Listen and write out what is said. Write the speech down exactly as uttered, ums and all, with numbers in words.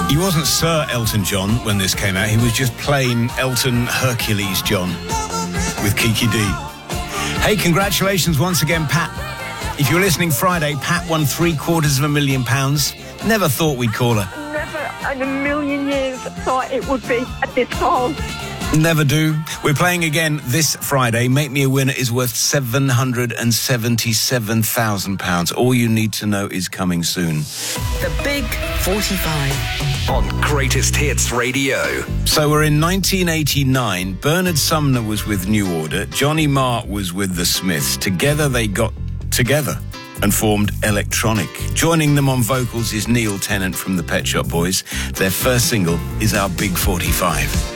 He wasn't Sir Elton John when this came out. He was just plain Elton Hercules John with Kiki D. Hey, congratulations once again, Pat. If you're listening Friday, Pat won three quarters of a million pounds. Never thought we'd call her. Never in a million years thought it would be at this call. Never do. We're playing again this Friday. Make Me a Winner is worth seven hundred seventy-seven thousand pounds. All you need to know is coming soon. The Big forty-five. On Greatest Hits Radio. So we're in nineteen eighty-nine. Bernard Sumner was with New Order. Johnny Marr was with the Smiths. Together they got together and formed Electronic. Joining them on vocals is Neil Tennant from the Pet Shop Boys. Their first single is Our Big forty-five.